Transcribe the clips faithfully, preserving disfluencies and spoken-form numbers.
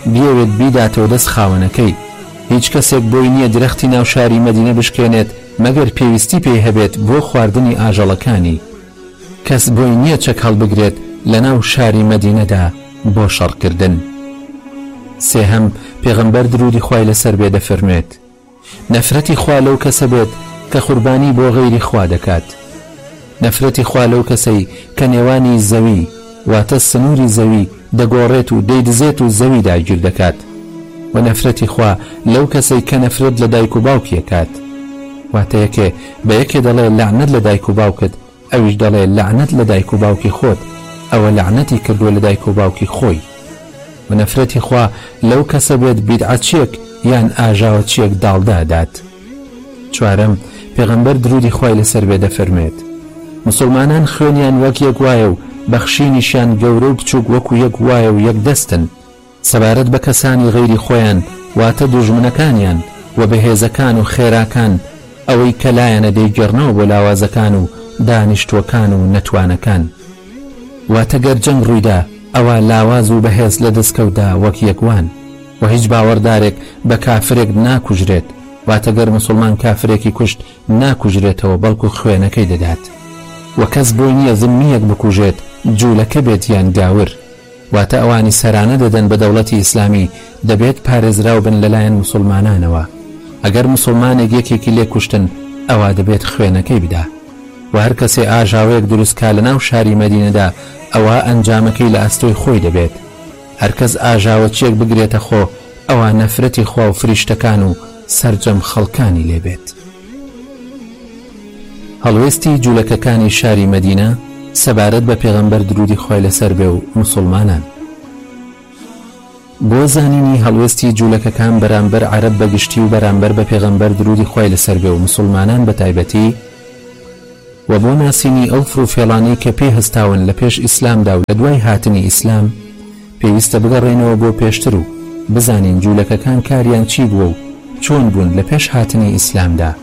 بیەوێت بیداتەوە دەست خاوەنەکەی. هیچ کەسێک بۆی نییە درەختی ناو شاری مەدینە بشکێنێت مەگەر پێویستی پێی هەبێت بۆ خواردنی ئاژەڵەکانی. کەس بۆی نییە چەک هەڵبگرێت لە ناو شاری مەدینەدا بۆ شەڕکردن. سێهەم پێغەمبەر درودی خوای لەسەر بێ دەفەرمێت نەفرەتی خوا لەو کەسە بێت کە قوربانی بۆ غەیری خوا دەکات. نەفرەتی خوا لەو کەسەی کە نێوانی زەوی واتە سنووری زەوی دەگۆڕێت و دەیدزێت و زەوی داگیر دەکات. و نەفرەتی خوا لەو کەسەی کە نەفرەت لە دایک و باوکی ئەکات. واتە یەکێ بە یەکێ دەڵێ لەعنەت لە دایک و باوکت، ئەویش دەڵێ لەعنەت لە دایک و باوکی خۆت، ئەوە لەعنەتی کردووە لە دایک و باوکی خۆی. و نەفرەتی خوا لەو کەسە بێت بیدعەتچیەک یان ئاژاوەچیەک داڵدادات. چوارەم پێغەمبەر درودی خوای لەسەر بێ دەفەرمێت مسلمانان خوێنیان وەک یەک وایە و بەخشینیشیان گەورە و بچووک وەکو یەک وایە و یەک دەستن سەبارەت بە کەسانی غەیری خۆیان واتە دوژمنەکانیان و بەهێزەکان و خێراکان ئەوەی کە لایەنە دەیگەڕنەوە بۆ لاوازەکان و دانیشتوەکان و نەتوانەکان. واتە گەر جەنگ ڕوویدا ئەوە لاواز و بەهێز لە دەستکەوتدا وەک یەکوان و هیچ باوەڕدارێک بە کافرێک ناکوژرێت. واتە گەر مسلمان کافرێکی کوشت ناکوژرێتەوە بەڵکو خوێنەکەی دەدات. و کەس بۆی نییە زمیەک بکوژێت جوولەکە بێت یان گاور. واتە ئەوانی سەرانە دەدەن بە دەوڵەتی ئیسلامی دەبێت پارێزراو بن لەلایەن مسلمانانەوە. ئەگەر مسلمانێک یەکێکی لێ کوشتن ئەوە دەبێت خوێنەکەی بدا. و هەر کەسێ ئاژاوەیەک دروستکا لە ناو شاری مەدینەدا ئەوە ئەنجامەکەی لە ئەستۆی خۆی دەبێت. هەرکەس ئاژاوەچیەک بگرێتە خۆ ئەوە نەفرەتی خوا و فریشتەکان و سەرجەم خەڵکانی لێبێت. هەڵوێستی جوولەکەکانی شاری مەدینە سەبارەت بە پێغەمبەر درودی خوای لەسەر بێ و مسلمانان. بۆ زانینی هەڵوێستی جوولەکەکان بەرامبەر عەرەب بەگشتی و بەرامبەر بە پێغەمبەر درودی خوای لەسەر بێ و مسلمانان بە تایبەتی و بۆ ناسینی ئەو فڕوفێڵانەی کە پێی هەستاون لە پێش ئیسلامدا و لە دوای هاتنی ئیسلام پێویستە بگەڕێنەوە بۆ پێشتر و بزانین جوولەکەکان کاریان چی بووە و چۆن بوون لە پێش هاتنی ئیسلامدا.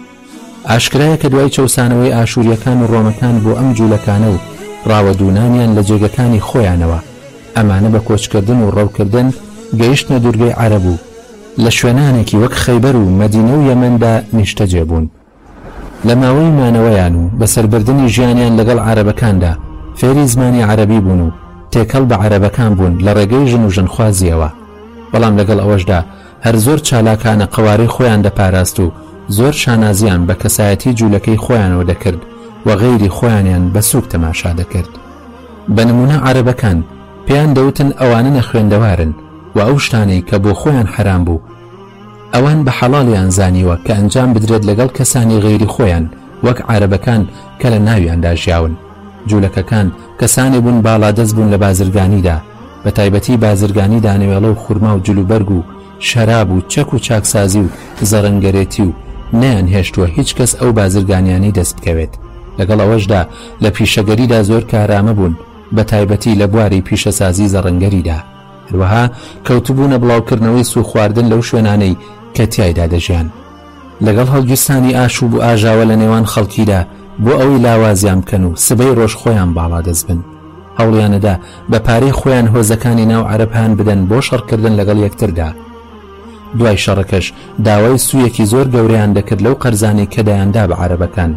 ئاشکرایە کە دوای چەوسانەوەی ئاشوریەکان و ڕۆمەکان بۆ ئەم جوولەکانە و ڕاوەدوونانیان لە جێگەکانی خۆیانەوە ئەمانە بە کۆچکردن و ڕەوکردن گەیشتنە دوورگەی عەرەب و لە شوێنانێکی وەک خەیبەر و مەدینە و یەمەندا نیشتەجێ بوون. لە ماوەی مانەوەیان و بەسەربردننی ژیانیان لەگەڵ عەرەبەکاندا فێری زمانی عەرەبی بوون و تێکەڵ بە عەرەبەکان بوون لە ڕێگەی ژن و ژنخوازیەوە. بەڵام لەگەڵ ئەوەشدا هەر زۆر چالاکانە قەوارەی خۆیان دەپاراست و زۆر شانازیان بە کەسایەتی جوولەکەی خۆیانەوە دەکرد و غەیری خۆیانیان بە سووک تەماشا دەکرد. بە نمونە عەرەبەکان پێیان دەوتن ئەوانە نەخوێندەوارن و ئەو شتانەی کە بۆ خۆیان حرام بوو ئەوان بە حەڵاڵیان زانیوە کە ئەنجام بدرێت لەگەڵ کەسانی غەیری خۆیان وەک عەرەبەکان کە لە ناویاندا ژیاون. جوولەکەکان کەسانی بوون باڵادەست بوون لە بازرگانیدا، بە تایبەتی بازرگانی دانەوێڵە و خورما و جلوبەرگ و شەراب و چەک و چاکسازی و زەڕەنگەرێتی و نەیان هێشتووە هیچ کەس ئەو بازرگانیانی دەست بکەوێت. لەگەڵ ئەوەشدا لە پیشەگەریدا زۆر کارامە بوون، بە تایبەتی لە بواری پیشەسازی زەڕەنگەریدا. هەروەها کەوتبوونە بڵاوکردنەوەی سوو خواردن لەو شوێنانەی کە تیایدا دەژیان. لەگەڵ هەڵگیرستانی ئاشوب و ئاژاوە لە نێوان خەڵکیدا بۆ ئەوەی لاوازیان بکەن و سبەی ڕۆژ خۆیان باڵا دەست بن. هەوڵیانەدا بە پارەی خۆیان هۆزەکانی ناو عەرەبان بدەن بۆ شەڕکردن لەگەڵ یەکتردا. دوای شەڕەکەش داوای سوویەکی زۆر گەورەیان دەکرد لەو قەرزانەی کە دایاندا بە عەرەبەکان.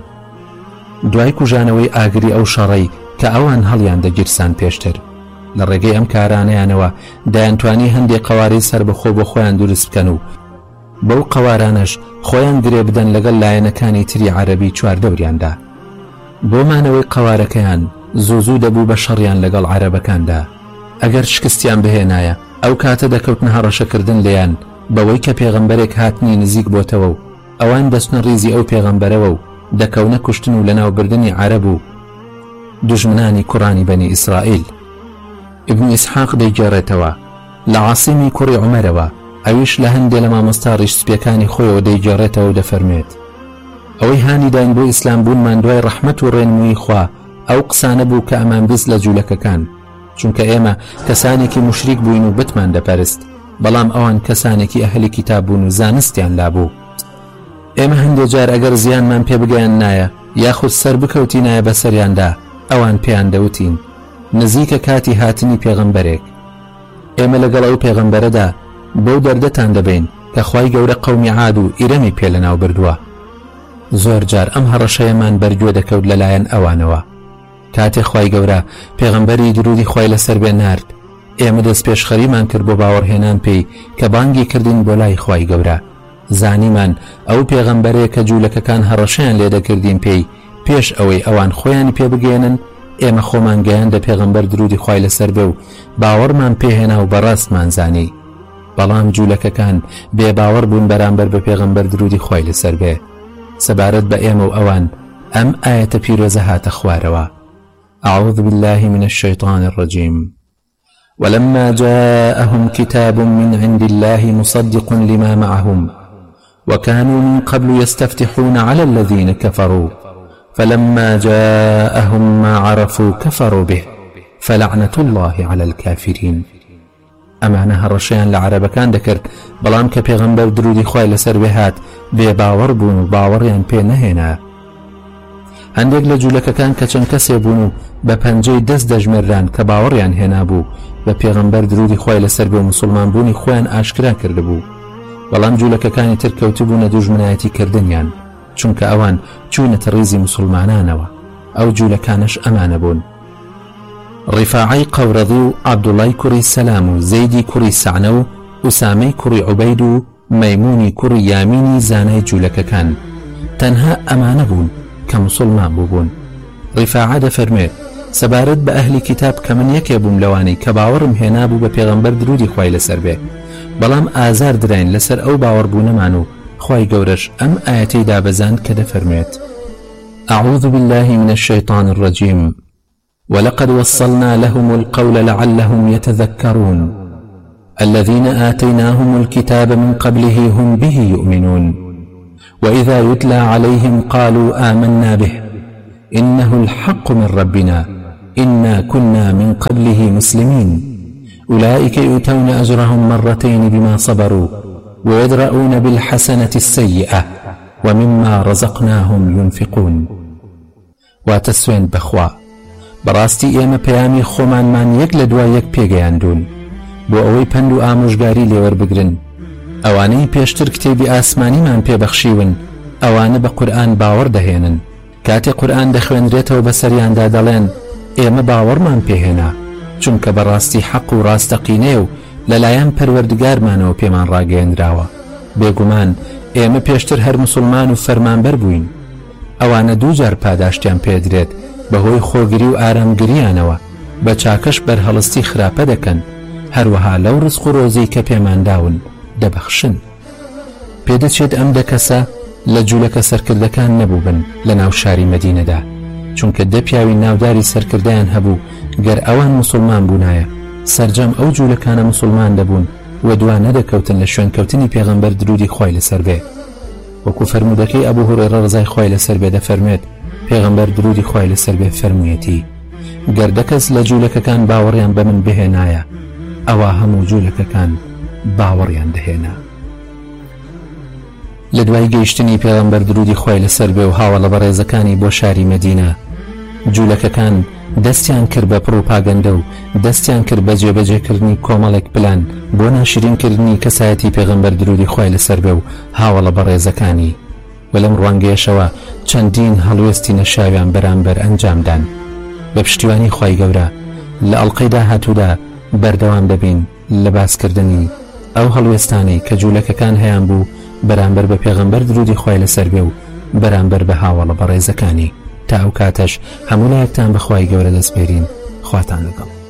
دوای کوژانەوەی ئاگری ئەو شەڕەی کە ئەوان هەڵیان دەگیرسان پێشتر. لە ڕێگەی ئەم کارانەیانەوە دایانتوانی هەندێک قەوارەی سەربەخۆ بۆ خۆیان دروست بکەن و بەو قەوارانەش خۆیان گرێ بدەن لەگەڵ لایەنەکانی تری عەرەبی چواردەوریاندا. بۆمانەوەی قەوارەکەیان زوو زوو دەبوو بە شەڕیان لەگەڵ عەرەبەکاندا. ئەگەر شکستیان بهێنایە ئەو کاتە دەکەوتنە هەڕەشەکردن لێیان بەوەی کە پێغەمبەرێک هاتنی نزیک بۆتەوە و ئەوان دەستنە ڕیزی ئەو پێغەمبەرەوە و دەکەونە کوشتن و لەناوبردنی عەرەب و دوژمنانی کوڕانی بەنی ئیسرائیل. ئیبن ئیسحاق دەیگێڕێتەوە لە عاصیمی کوڕی عومەرەوە، ئەویش لە هەندێ لە مامۆستا ڕیشسپیەکانی خۆیەوە دەیگێڕێتەوە و دەفەرمێت ئەوەی هانی داین بۆ ئیسلام بوونمان دوای ڕەحمەت و ڕێنمووی خوا ئەو قسانە بوو کە ئەمان بیست لە جوولەکەکان، چونکە ئێمە کەسانێکی مشریک بووین و بتمان دەپەرست، بەڵام ئەوان کەسانێکی ئەهلی کتاب بوون و زانستیان لابوو. ئێمە هەندێک جار ئەگەر زیانمان پێ بگەیان نایە یاخود سەر بکەوتینایە بەسەریاندا ئەوان پێیان دەوتین نزیکە کاتی هاتنی پێغەمبەرێک. ئێمە لەگەڵ ئەو پێغەمبەرەدا بەو دەردەتان دەبین کە خوای گەورە قەومی عاد و ئیرەمی پێ لەناو بردووە. زۆر جار ئەم هەڕەشەیەمان بەرگوێ دەکەوت لەلایەن ئەوانەوە. کاتێ خوای گەورە پێغەمبەری درودی خوای لەسەر بێ نارد، ئێمە دەست پێشخەریمان کرد بۆ باوەڕهێنان پێی کە بانگی کردین بۆ لای خوای گەورە. زانیمان ئەو پێغەمبەرەیە کە جوولەکەکان هەڕەشەیان لێ دەکردین پێی پێش ئەوەی ئەوان خۆیانی پێ بگێنن، ئێمە خۆمان گەیاندە پێغەمبەر درودی خوای لەسەر بێ و باوەڕمان پێهێنا و بەڕاستمان زانی. بەڵام جوولەکەکان بێباوەڕ بوون بەرامبەر بە پێغەمبەر درودی خوای لەسەر بێ. سەبارەت بە ئێمە و ئەوان ئەم ئاەتە پیرۆزە هاتە خوارەوە. أعوذ بالله من الشيطان الرجيم. ولما جاءهم كتاب من عند الله مصدق لما معهم وكانوا من قبل يستفتحون على الذين كفروا فلما جاءهم ما عرفوا كفروا به فلعنة الله على الكافرين. ئەمانە هەڕەشەیان لە عەرەبەکان دەکرد، بەڵام کە پێغەمبەر درودی خوای لەسەر بێ هات بێباوەڕ بوون و باوەڕیان پێ نەهێنا. هەندێک لە جوولەکەکان کە چەند کەسێ بوون و بە پەنجەی دەست دەژمێران کە باوەڕیان هێنا بوو بە پێغەمبەر درودی خوای لەسەر بێ و مسلمان بوونی خۆیان ئاشکرا کردبوو. بەڵام جوولەکەکانی تر کەوتبوونە دوژمنایەتی کردنیان، چونکە ئەوان چوونەتە ڕیزی مسلمانانەوە. ئەو جوولەکانش ئەمانە بوون: ڕیفاعی قەورەضی و عەبدوڵای کوڕی سەلام و زەیدی کوڕی سەعنە و ئوسامەی کوڕی عوبەید و مەیمونی کوڕی یامینی زانای جوولەکەکان. تەنها ئەمانە بوون کە مسلمان بووبوون. ڕیفاعە دەفەرمێت سەبارەت بە ئەهلی کتاب کە من یەکێ بووم لەوانەی کە باوەڕم هێنا بوو بە پێغەمبەر درودی خوای لەسەر بێ، بەڵام ئازار دراین لەسەر ئەو باوەڕبوونەمان و خوای گەورەش ئەم ئاەتەی دابەزاند کە دەفەرمێت: أعوذ بالله من الشيطان الرجيم ولقد وصلنا لهم القول لعلهم يتذكرون الذين آتيناهم الكتاب من قبله هم به يؤمنون وإذا يتلى عليهم قالوا آمنا به إنه الحق من ربنا إنا كنا من قبله مسلمين أولئك يؤتون أجرهم مرتين بما صبروا ويدرؤون بالحسنة السيئة ومما رزقناهم ينفقون. واتسوين بخوا بەڕاستی ئێمە پەیامی خۆمانمان یەک لە دوای یەک پێگەیاندوون بۆ ئەوەی پند و ئامۆژگاری لێوەربگرن. ئەوانەی پێشتر کتێبی ئاسمانیمان پێبەخشیون ئەوانە بە قورئان باوەڕ دەهێنن. کاتێ قورئان دەخوێنرێتەوە بەسەریاندا دەڵێن ئێمە باوەڕمان پێهێنا، چونکە بەڕاستی حەق و ڕاستەقینێ و لەلایەن پەروەردگارمانەوە پێمان ڕاگەیەندراوە. بێگومان ئێمە پێشتر هەر مسلمان و فەرمانبەر بووین. ئەوانە دوو جار پاداشتیان پێدرێت بەهۆی خۆگری و ئارامگریانەوە، بە چاکەش بەرهەڵستی خراپە دەکەن، هەروەها لەو ڕزق و ڕۆزەی کە پێمانداون دەبەخشن. پێدەچێت ئەم دەکەسە لە جوولەکە سەرکردەکان نەبوو بن لە ناو شاری مەدینەدا، چونکە دە پیاوی ناوداری سەرکردیان هەبوو گەر ئەوان مسلمان بوونایە سەرجەم ئەو جوولەکانە مسلمان دەبوون و دوان نەدەکەوتن لە شوێنکەوتنی پێغەمبەر درودی خوای لەسەر بێ. وەکو فەرمودەکەی ئەبوو هورێرە ڕزای خوای لەسەر بێ دەفەرمێت پێغەمبەر درودی خوای لەسەر بێ فەرموویەتی: گەر دەکەس لە جوولەکەکان باوەڕیان بە من بهێنایە ئەوە هەموو جوولەکەکان باوەڕیان دەهێنا. لە دوای گەیشتنی پێغەمبەر درودی خوای لەسەر بێ و هاوڵە بەڕێزەکانی بۆ شاری مەدینە، جوولەکەکان دەستیان کرد بە پڕۆپاگەندە و دەستیان کرد بە جێبەجێکردنی کۆمەڵێک پلان بۆ ناشرینکردنی کەسایەتی پێغەمبەر درودی خوای لەسەر بێ و هاوڵە بەڕێزەکانی. و لەم ڕوانگەیەشەوە چەندین هەڵوێستی نەشاویان بەرامبەر ئەنجامدان. بە پشتیوانی خوای گەورە لە ئەڵقەی داهاتوودا بەردەوام دەبین لە باسکردنی ئەو هەڵوێستانەی کە جوولەکەکان هەیان بوو بەرامبەر بە پێغەمبەر درودی خوای لەسەر بێ و بەرامبەر بە هاوڵە بەڕێزەکانی. تا ئەو کاتەش هەموو لایەکتان بە خوای گەورە دەسپێرین. خواتان لەگەڵ.